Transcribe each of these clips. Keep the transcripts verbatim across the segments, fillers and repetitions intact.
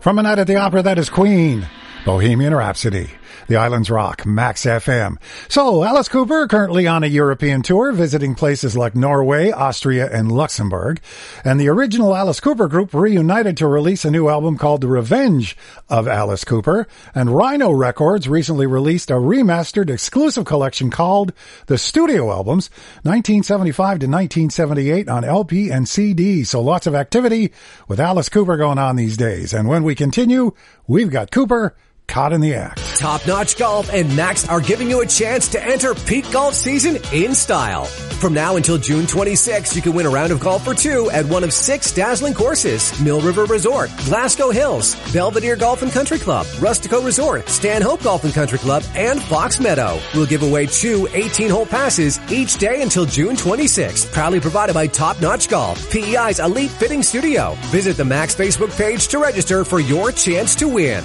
From A Night at the Opera, that is Queen, Bohemian Rhapsody. The Islands Rock, Max F M. So, Alice Cooper currently on a European tour, visiting places like Norway, Austria, and Luxembourg. And the original Alice Cooper group reunited to release a new album called The Revenge of Alice Cooper. And Rhino Records recently released a remastered exclusive collection called The Studio Albums, nineteen seventy-five to nineteen seventy-eight on L P and C D. So lots of activity with Alice Cooper going on these days. And when we continue, we've got Cooper caught in the act. Top Notch Golf and Max are giving you a chance to enter peak golf season in style. From now until June twenty-sixth, you can win a round of golf for two at one of six dazzling courses: Mill River Resort, Glasgow Hills, Belvedere Golf and Country Club, Rustico Resort, Stanhope Golf and Country Club, and Fox Meadow. We'll give away two eighteen-hole passes each day until June twenty-sixth. Proudly provided by Top Notch Golf, P E I's Elite Fitting Studio. Visit the Max Facebook page to register for your chance to win.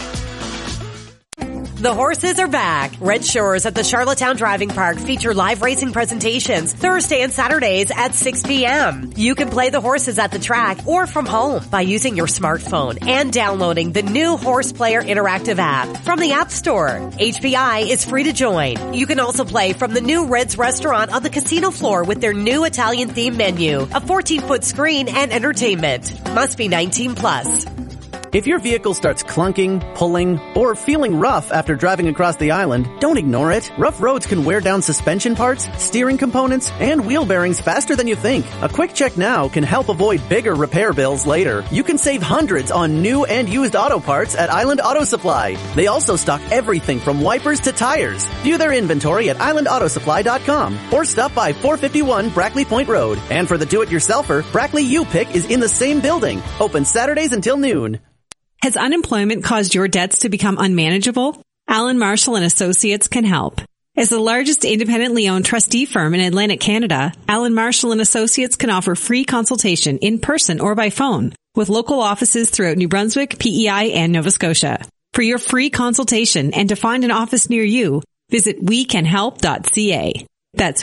The horses are back. Red Shores at the Charlottetown Driving Park feature live racing presentations Thursday and Saturdays at six p.m. You can play the horses at the track or from home by using your smartphone and downloading the new Horse Player Interactive app from the App Store. H P I is free to join. You can also play from the new Red's restaurant on the casino floor with their new Italian themed menu, a fourteen-foot screen, and entertainment. Must be nineteen plus. If your vehicle starts clunking, pulling, or feeling rough after driving across the island, don't ignore it. Rough roads can wear down suspension parts, steering components, and wheel bearings faster than you think. A quick check now can help avoid bigger repair bills later. You can save hundreds on new and used auto parts at Island Auto Supply. They also stock everything from wipers to tires. View their inventory at island auto supply dot com or stop by four fifty-one Brackley Point Road. And for the do-it-yourselfer, Brackley U-Pick is in the same building. Open Saturdays until noon. Has unemployment caused your debts to become unmanageable? Allen Marshall and Associates can help. As the largest independently owned trustee firm in Atlantic Canada, Allen Marshall and Associates can offer free consultation in person or by phone with local offices throughout New Brunswick, P E I, and Nova Scotia. For your free consultation and to find an office near you, visit we can help dot c a. That's